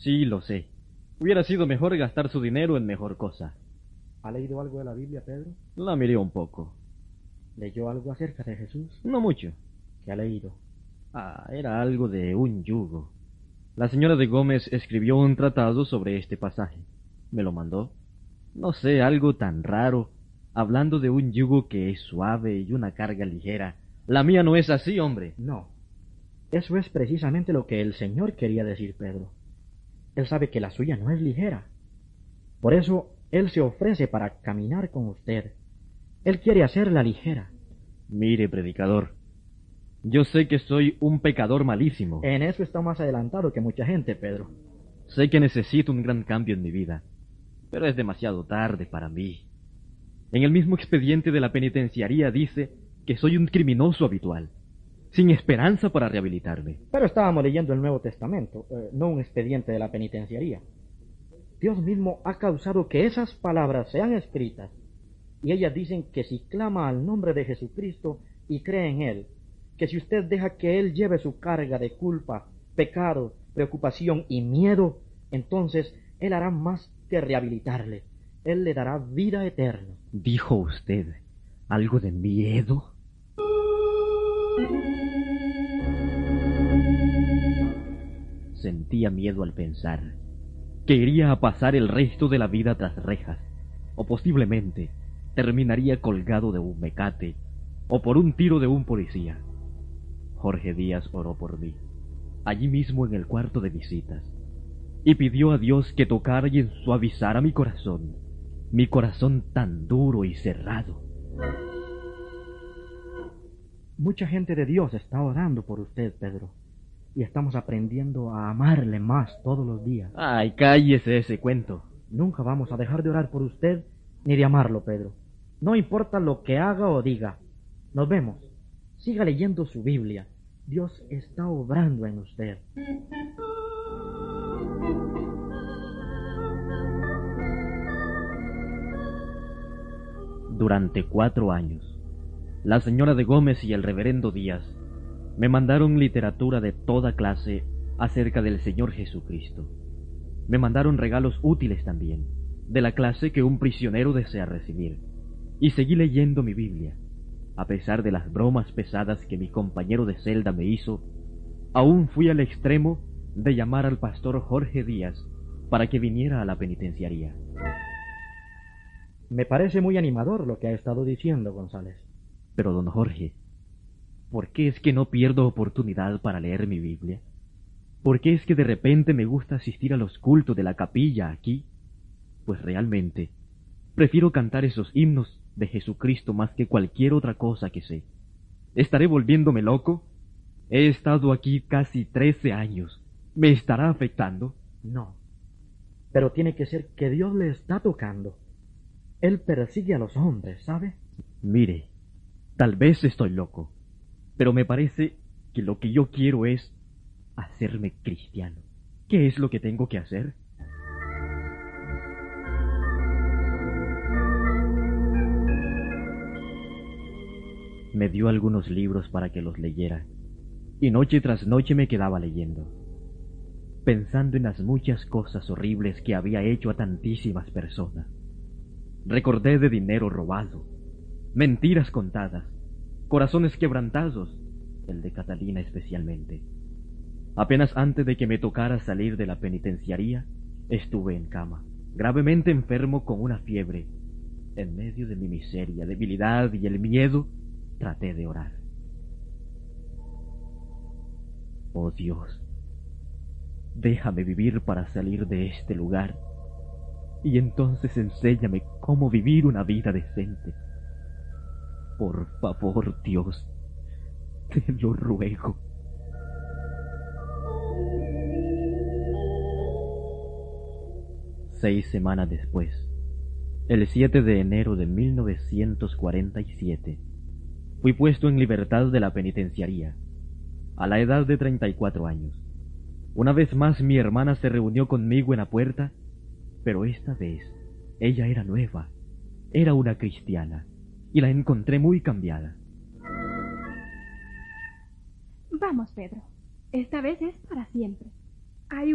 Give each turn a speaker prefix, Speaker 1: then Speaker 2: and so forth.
Speaker 1: Sí, lo sé. Hubiera sido mejor gastar su dinero en mejor cosa.
Speaker 2: ¿Ha leído algo de la Biblia, Pedro?
Speaker 1: La miré un poco.
Speaker 2: ¿Leyó algo acerca de Jesús?
Speaker 1: No mucho.
Speaker 2: ¿Qué ha leído?
Speaker 1: Era algo de un yugo. La señora de Gómez escribió un tratado sobre este pasaje. Me lo mandó. No sé, algo tan raro. Hablando de un yugo que es suave y una carga ligera. La mía no es así, hombre.
Speaker 2: No. Eso es precisamente lo que el Señor quería decir, Pedro. Él sabe que la suya no es ligera. Por eso, Él se ofrece para caminar con usted. Él quiere hacerla ligera.
Speaker 1: Mire, predicador, yo sé que soy un pecador malísimo.
Speaker 2: En eso está más adelantado que mucha gente, Pedro.
Speaker 1: Sé que necesito un gran cambio en mi vida, pero es demasiado tarde para mí. En el mismo expediente de la penitenciaría dice que soy un criminoso habitual, sin esperanza para rehabilitarme.
Speaker 2: Pero estábamos leyendo el Nuevo Testamento, no un expediente de la penitenciaría. Dios mismo ha causado que esas palabras sean escritas, y ellas dicen que si clama al nombre de Jesucristo y cree en Él, que si usted deja que Él lleve su carga de culpa, pecado, preocupación y miedo, entonces Él hará más que rehabilitarle. Él le dará vida eterna.
Speaker 1: ¿Dijo usted algo de miedo? Sentía miedo al pensar que iría a pasar el resto de la vida tras rejas, o posiblemente terminaría colgado de un mecate, o por un tiro de un policía. Jorge Díaz oró por mí, allí mismo en el cuarto de visitas, y pidió a Dios que tocara y suavizara mi corazón tan duro y cerrado.
Speaker 2: Mucha gente de Dios está orando por usted, Pedro, y estamos aprendiendo a amarle más todos los días.
Speaker 1: Ay, cállese ese cuento.
Speaker 2: Nunca vamos a dejar de orar por usted ni de amarlo, Pedro. No importa lo que haga o diga. Nos vemos. Siga leyendo su Biblia. Dios está obrando en usted.
Speaker 1: Durante 4 años, la señora de Gómez y el reverendo Díaz me mandaron literatura de toda clase acerca del Señor Jesucristo. Me mandaron regalos útiles también, de la clase que un prisionero desea recibir. Y seguí leyendo mi Biblia. A pesar de las bromas pesadas que mi compañero de celda me hizo, aún fui al extremo de llamar al pastor Jorge Díaz para que viniera a la penitenciaría.
Speaker 2: Me parece muy animador lo que ha estado diciendo, González.
Speaker 1: Pero, don Jorge, ¿por qué es que no pierdo oportunidad para leer mi Biblia? ¿Por qué es que de repente me gusta asistir a los cultos de la capilla aquí? Pues realmente, prefiero cantar esos himnos de Jesucristo más que cualquier otra cosa que sé. ¿Estaré volviéndome loco? He estado aquí casi 13 años. ¿Me estará afectando?
Speaker 2: No. Pero tiene que ser que Dios le está tocando. Él persigue a los hombres, ¿sabe?
Speaker 1: Mire, tal vez estoy loco, pero me parece que lo que yo quiero es hacerme cristiano. ¿Qué es lo que tengo que hacer? Me dio algunos libros para que los leyera, y noche tras noche me quedaba leyendo, pensando en las muchas cosas horribles que había hecho a tantísimas personas. Recordé de dinero robado, mentiras contadas, corazones quebrantados, el de Catalina especialmente. Apenas antes de que me tocara salir de la penitenciaría, estuve en cama, gravemente enfermo con una fiebre. En medio de mi miseria, debilidad y el miedo, traté de orar. Oh Dios, déjame vivir para salir de este lugar, y entonces enséñame cómo vivir una vida decente. Por favor, Dios, te lo ruego. Seis semanas después, el 7 de enero de 1947, fui puesto en libertad de la penitenciaría, a la edad de 34 años. Una vez más mi hermana se reunió conmigo en la puerta, pero esta vez ella era nueva, era una cristiana, y la encontré muy cambiada.
Speaker 3: Vamos, Pedro. Esta vez es para siempre.